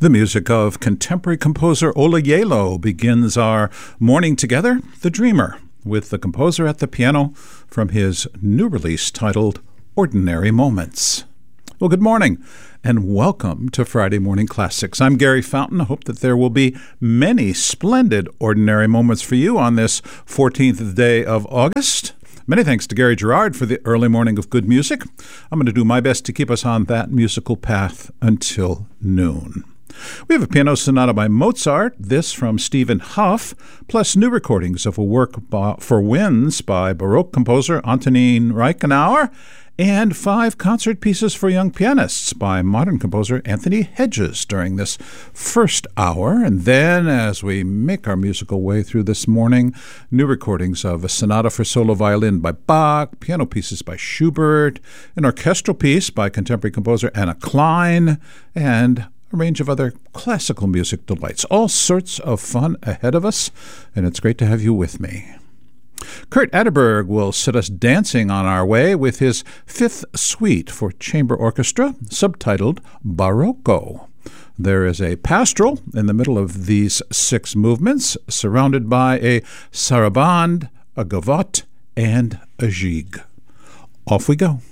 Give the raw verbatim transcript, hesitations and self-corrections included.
The music of contemporary composer Ola Gjeilo begins our morning together, The Dreamer, with the composer at the piano from his new release titled Ordinary Moments. Well, good morning, and welcome to Friday Morning Classics. I'm Gary Fountain. I hope that there will be many splendid ordinary moments for you on this fourteenth day of August. Many thanks to Gary Gerard for the early morning of good music. I'm going to do my best to keep us on that musical path until noon. We have a piano sonata by Mozart, this from Stephen Hough, plus new recordings of a work by, for winds by Baroque composer Antonin Reichenauer, and five concert pieces for young pianists by modern composer Anthony Hedges during this first hour. And then, as we make our musical way through this morning, new recordings of a sonata for solo violin by Bach, piano pieces by Schubert, an orchestral piece by contemporary composer Anna Klein, and a range of other classical music delights. All sorts of fun ahead of us, and it's great to have you with me. Kurt Atterberg will set us dancing on our way with his fifth suite for chamber orchestra, subtitled Barocco. There is a pastoral in the middle of these six movements, surrounded by a sarabande, a gavotte, and a gigue. Off we go.